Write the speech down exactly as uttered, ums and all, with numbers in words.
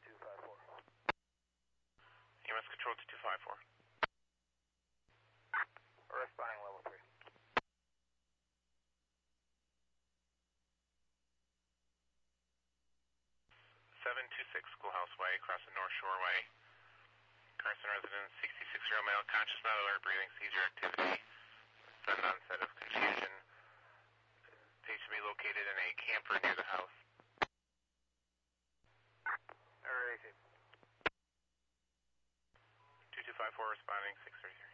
two five four. E M S Control two two five four. Responding level three. seven two six Schoolhouse Way, across the North Shore Way. Carson resident, sixty-six-year-old male, conscious, not alert, breathing, seizure activity, sudden onset of confusion. Patient be located in a camper near the house. Alright. two two five four responding, six thirty-three.